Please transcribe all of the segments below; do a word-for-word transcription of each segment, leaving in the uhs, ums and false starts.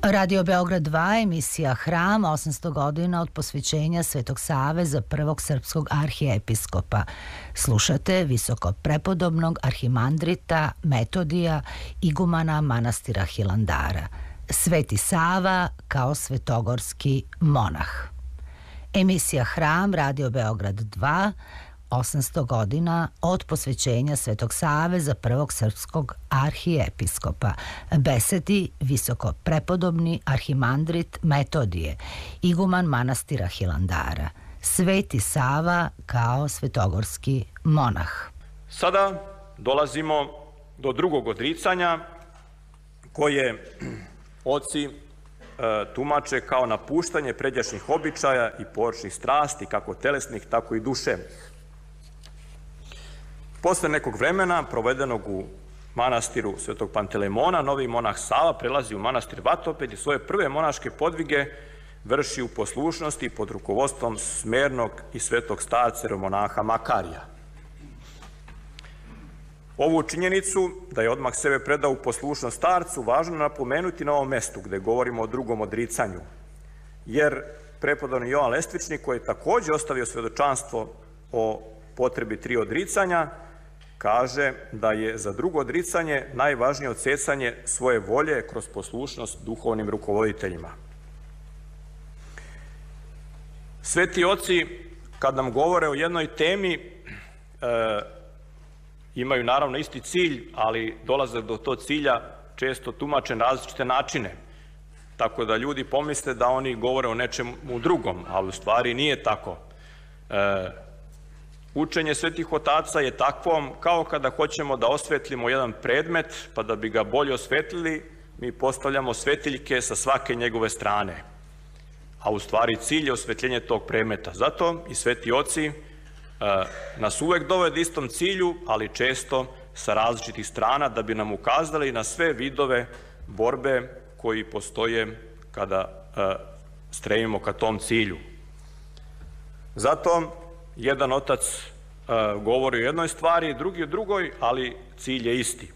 Radio Beograd dva, emisija Hram, osamsto godina od posvećenja Svetog Save za prvog srpskog arhijepiskopa. Slušate visoko prepodobnog arhimandrita Metodija, igumana manastira Hilandara. Sveti Sava kao svetogorski monah. Emisija Hram, Radio Beograd dva, osamsto godina od posvećenja Svetog Save za prvog srpskog arhijepiskopa. Besedi visoko prepodobni arhimandrit Metodije, iguman manastira Hilandara. Sveti Sava kao svetogorski monah. Sada dolazimo do drugog odricanja koje oci e, tumače kao napuštanje pređašnjih običaja i porочnih strasti, kako telesnih, tako i duševnih. Posle nekog vremena, provedenog u manastiru Svetog Pantelemona, novi monah Sava prelazi u manastir Vatoped i svoje prve monaške podvige vrši u poslušnosti pod rukovodstvom smernog i svetog starca monaha Makarija. Ovu činjenicu, da je odmah sebe predao u poslušnost starcu, važno napomenuti na ovom mestu gde govorimo o drugom odricanju, jer prepodobni Jovan Lestvičnik, koji je takođe ostavio svedočanstvo o potrebi tri odricanja, kaže da je za drugo odricanje najvažnije odsecanje svoje volje kroz poslušnost duhovnim rukovoditeljima. Sveti oci, kad nam govore o jednoj temi, e, imaju naravno isti cilj, ali dolaze do tog cilja često tumače na različite načine. Tako da ljudi pomisle da oni govore o nečemu drugom, ali u stvari nije tako. E, Učenje svetih otaca je takvom kao kada hoćemo da osvetlimo jedan predmet, pa da bi ga bolje osvetlili, mi postavljamo svetiljke sa svake njegove strane. A u stvari cilj je osvetljenje tog predmeta. Zato i sveti oci e, nas uvek dovede istom cilju, ali često sa različitih strana, da bi nam ukazali na sve vidove borbe koji postoje kada e, stremimo ka tom cilju. Zato jedan otac uh, govori o jednoj stvari, drugi o drugoj, ali cilj je isti.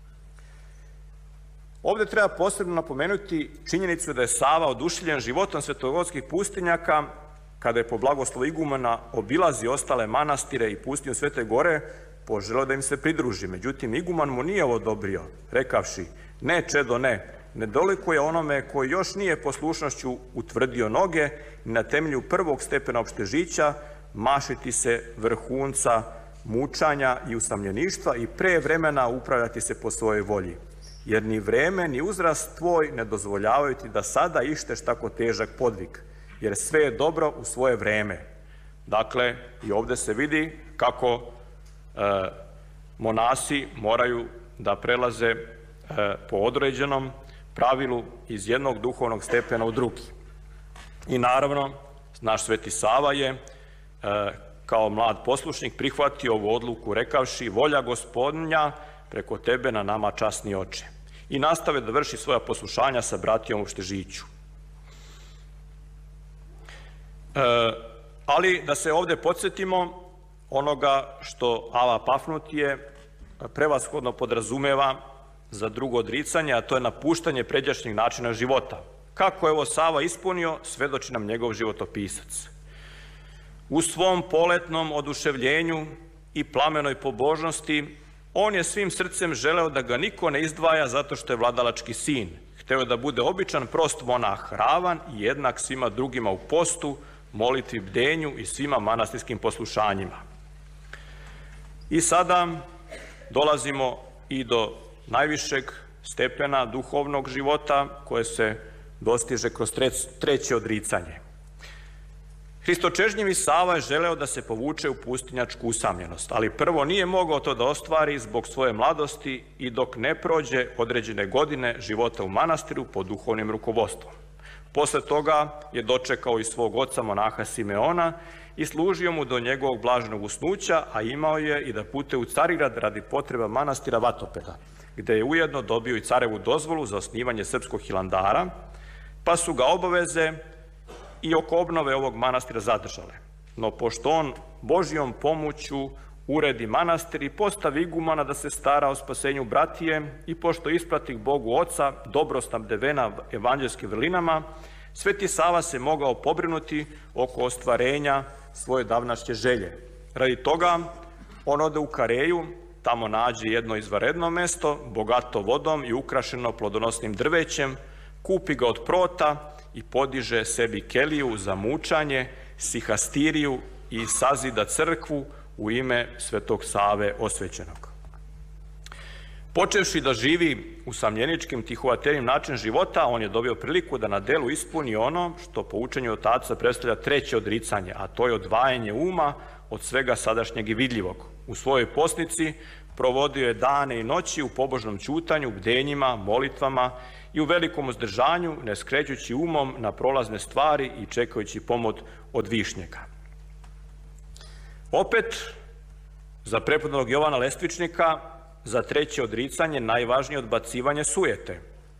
Ovde treba posebno napomenuti činjenicu da je Sava oduševljen životom svetogorskih pustinjaka kada je po blagoslovu igumana obilazi ostale manastire i pustinju Svete Gore, poželeo da im se pridruži. Međutim, iguman mu nije ovo odobrio, rekavši: ne, čedo, ne, ne dolikuje onome koji još nije poslušnošću utvrdio noge i na temelju prvog stepena opštežića mašiti se vrhunca mučanja i usamljeništva i pre vremena upravljati se po svojoj volji. Jer ni vreme, ni uzrast tvoj ne dozvoljavaju ti da sada išteš tako težak podvig, jer sve je dobro u svoje vreme. Dakle, i ovde se vidi kako e, monasi moraju da prelaze e, po određenom pravilu iz jednog duhovnog stepena u drugi. I naravno, naš Sveti Sava je kao mlad poslušnik prihvatio ovu odluku rekavši: volja Gospodnja preko tebe na nama časni oče. I nastave da vrši svoja poslušanja sa bratijom u Štežiću. E, ali da se ovde podsjetimo onoga što Ava Pafnutije prevashodno podrazumeva za drugo odricanje, a to je napuštanje pređašnjeg načina života. Kako je ovo Sava ispunio, svedoči nam njegov životopisac. U svom poletnom oduševljenju i plamenoj pobožnosti, on je svim srcem želeo da ga niko ne izdvaja zato što je vladalački sin. Hteo je da bude običan, prost monah, ravan i jednak svima drugima u postu, molitvi, bdenju i svima manastirskim poslušanjima. I sada dolazimo i do najvišeg stepena duhovnog života koje se dostiže kroz treće odricanje. Hristočežnjivi Sava je želeo da se povuče u pustinjačku usamljenost, ali prvo nije mogao to da ostvari zbog svoje mladosti i dok ne prođe određene godine života u manastiru pod duhovnim rukovodstvom. Posle toga je dočekao i svog oca monaha Simeona i služio mu do njegovog blaženog usnuća, a imao je i da putuje u Carigrad radi potreba manastira Vatopeda, gde je ujedno dobio i carevu dozvolu za osnivanje srpskog Hilandara, pa su ga obaveze i oko obnove ovog manastira zadržale. No pošto on Božjom pomoću uredi manastir i postavi igumana da se stara o spasenju bratije i pošto isplati Bogu Oca dobro snabdevena evanđelskim vrlinama, Sveti Sava se mogao pobrinuti oko ostvarenja svoje davnašnje želje. Radi toga on ode u Kareju, tamo nađe jedno izvanredno mesto, bogato vodom i ukrašeno plodonosnim drvećem, kupi ga od Prota i podiže sebi keliju za mučanje, sihastiriju i sazida crkvu u ime Svetog Save osvećenog. Počevši da živi u samljeničkim tihovaterijim način života, on je dobio priliku da na delu ispuni ono što po učenju otaca predstavlja treće odricanje, a to je odvajanje uma od svega sadašnjeg i vidljivog. U svojoj posnici provodio je dane i noći u pobožnom ćutanju, bdenjima, molitvama i u velikom uzdržanju, ne skrećući umom na prolazne stvari i čekajući pomoć od višnjega. Opet, za prepodobnog Jovana Lestvičnika, za treće odricanje najvažnije odbacivanje sujete. E,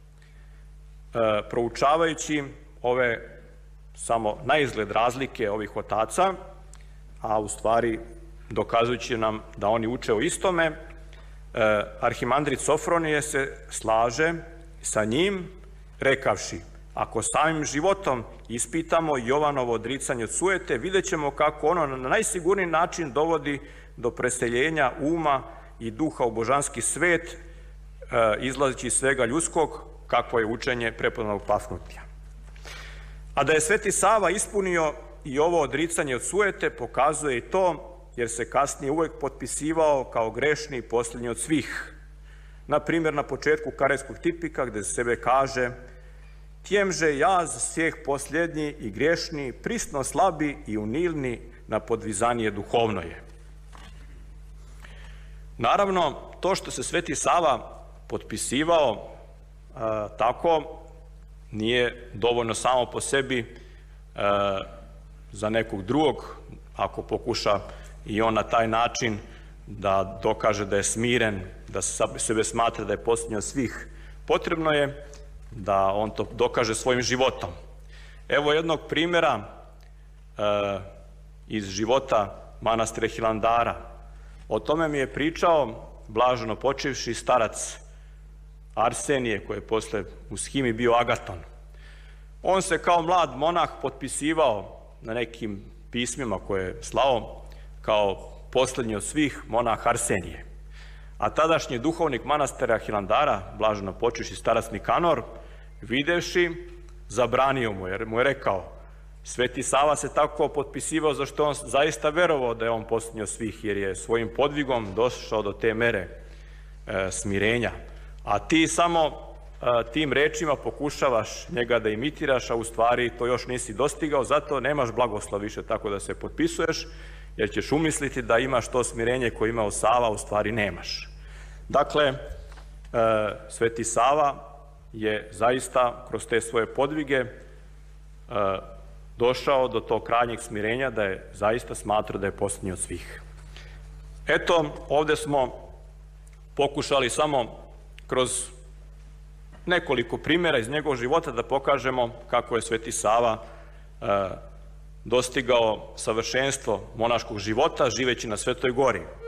proučavajući ove samo na izgled razlike ovih otaca, a u stvari dokazujući nam da oni uče o istome, e, arhimandrit Sofronije se slaže sa njim, rekavši: ako samim životom ispitamo Jovanovo odricanje od sujete, vidjet ćemo kako ono na najsigurniji način dovodi do preseljenja uma i duha u božanski svet, izlazeći iz svega ljudskog, kakvo je učenje prepodobnog Pafnutija. A da je Sveti Sava ispunio i ovo odricanje od sujete, pokazuje i to, jer se kasnije uvek potpisivao kao grešni i posljednji od svih. Na primjer, na početku Karejskog tipika, gde se sebe kaže: tjemže jaz svijeh posljednji i grešni, prisno slabi i unilni na podvizanije duhovno je. Naravno, to što se Sveti Sava potpisivao a, tako, nije dovoljno samo po sebi a, za nekog drugog, ako pokuša i on na taj način da dokaže da je smiren, da se sebe smatra da je posljednji od svih. Potrebno je da on to dokaže svojim životom. Evo jednog primjera e, iz života manastira Hilandara. O tome mi je pričao blaženo počivši starac Arsenije, koji je posle u Schimi bio Agaton. On se kao mlad monah potpisivao na nekim pismima koje je slao kao posljednji od svih monah Arsenije. A tadašnji duhovnik manastira Hilandara, blaženo počivši starac Nikanor, videvši, zabranio mu, jer mu je rekao: Sveti Sava se tako potpisivao zašto on zaista verovao da je on posljednji od svih, jer je svojim podvigom došao do te mere e, smirenja. A ti samo e, tim rečima pokušavaš njega da imitiraš, a u stvari to još nisi dostigao, zato nemaš blagoslov više tako da se potpisuješ, jer ćeš umisliti da imaš to smirenje koje imao Sava, u stvari nemaš. Dakle, e, Sveti Sava je zaista kroz te svoje podvige e, došao do tog krajnjeg smirenja, da je zaista smatrao da je posljednji od svih. Eto, ovdje smo pokušali samo kroz nekoliko primjera iz njegovog života da pokažemo kako je Sveti Sava e, dostigao savršenstvo monaškog života živeći na Svetoj Gori.